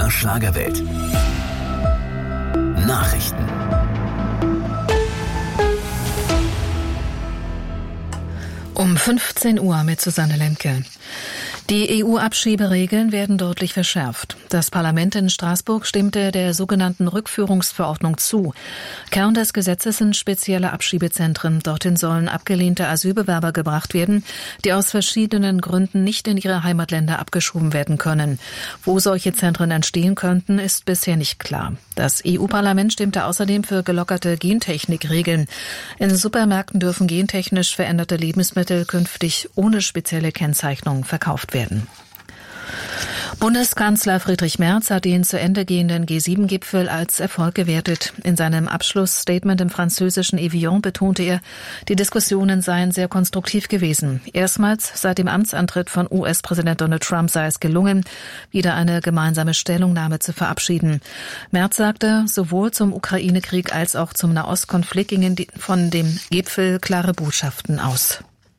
MDR Schlagerwelt. Nachrichten. Um 15 Uhr mit Susanne Lemke. Die EU-Abschieberegeln werden deutlich verschärft. Das Parlament in Straßburg stimmte der sogenannten Rückführungsverordnung zu. Kern des Gesetzes sind spezielle Abschiebezentren. Dorthin sollen abgelehnte Asylbewerber gebracht werden, die aus verschiedenen Gründen nicht in ihre Heimatländer abgeschoben werden können. Wo solche Zentren entstehen könnten, ist bisher nicht klar. Das EU-Parlament stimmte außerdem für gelockerte Gentechnikregeln. In Supermärkten dürfen gentechnisch veränderte Lebensmittel künftig ohne spezielle Kennzeichnung verkauft werden. Bundeskanzler Friedrich Merz hat den zu Ende gehenden G7-Gipfel als Erfolg gewertet. In seinem Abschlussstatement im französischen Evian betonte er, die Diskussionen seien sehr konstruktiv gewesen. Erstmals seit dem Amtsantritt von US-Präsident Donald Trump sei es gelungen, wieder eine gemeinsame Stellungnahme zu verabschieden. Merz sagte, sowohl zum Ukraine-Krieg als auch zum Nahostkonflikt gingen von dem Gipfel klare Botschaften aus.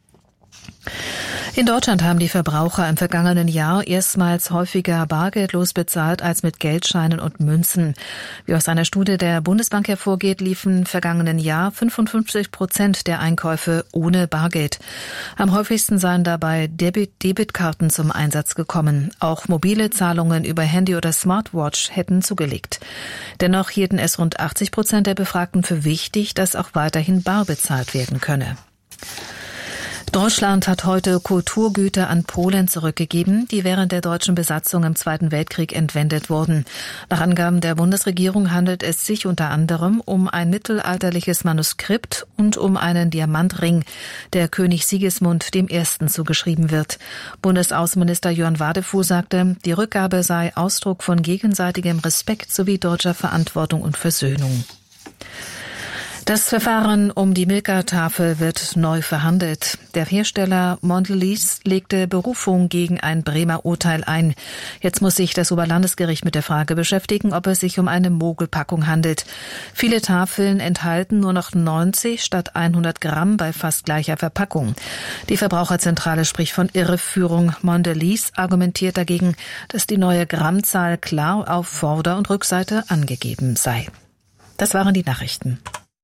In Deutschland haben die Verbraucher im vergangenen Jahr erstmals häufiger bargeldlos bezahlt als mit Geldscheinen und Münzen. Wie aus einer Studie der Bundesbank hervorgeht, liefen im vergangenen Jahr 55% der Einkäufe ohne Bargeld. Am häufigsten seien dabei Debitkarten zum Einsatz gekommen. Auch mobile Zahlungen über Handy oder Smartwatch hätten zugelegt. Dennoch hielten es rund 80% der Befragten für wichtig, dass auch weiterhin bar bezahlt werden könne. Deutschland hat heute Kulturgüter an Polen zurückgegeben, die während der deutschen Besatzung im Zweiten Weltkrieg entwendet wurden. Nach Angaben der Bundesregierung handelt es sich unter anderem um ein mittelalterliches Manuskript und um einen Diamantring, der König Sigismund I. zugeschrieben wird. Bundesaußenminister Jörn Wadefuhr sagte, die Rückgabe sei Ausdruck von gegenseitigem Respekt sowie deutscher Verantwortung und Versöhnung. Das Verfahren um die Milka-Tafel wird neu verhandelt. Der Hersteller Mondelez legte Berufung gegen ein Bremer Urteil ein. Jetzt muss sich das Oberlandesgericht mit der Frage beschäftigen, ob es sich um eine Mogelpackung handelt. Viele Tafeln enthalten nur noch 90 statt 100 Gramm bei fast gleicher Verpackung. Die Verbraucherzentrale spricht von Irreführung. Mondelez argumentiert dagegen, dass die neue Grammzahl klar auf Vorder- und Rückseite angegeben sei. Das waren die Nachrichten.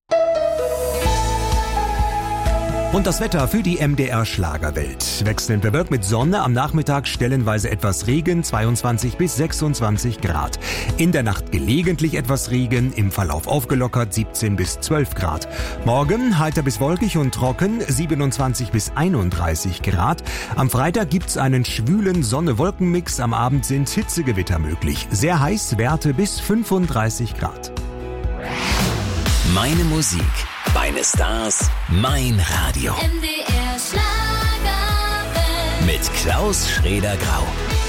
Und das Wetter für die MDR Schlagerwelt. Wechselnd bewölkt mit Sonne, am Nachmittag stellenweise etwas Regen, 22 bis 26 Grad. In der Nacht gelegentlich etwas Regen, im Verlauf aufgelockert, 17 bis 12 Grad. Morgen heiter bis wolkig und trocken, 27 bis 31 Grad. Am Freitag gibt's einen schwülen Sonne-Wolken-Mix, am Abend sind Hitzegewitter möglich. Sehr heiß, Werte bis 35 Grad. Meine Musik, meine Stars, mein Radio. MDR Schlagerwelt. Mit Klaus Schrader-Grau.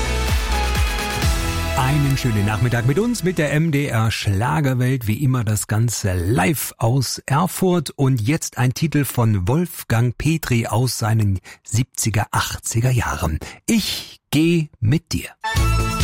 Einen schönen Nachmittag mit uns, mit der MDR Schlagerwelt. Wie immer das Ganze live aus Erfurt. Und jetzt ein Titel von Wolfgang Petri aus seinen 70er, 80er Jahren. Ich geh mit dir.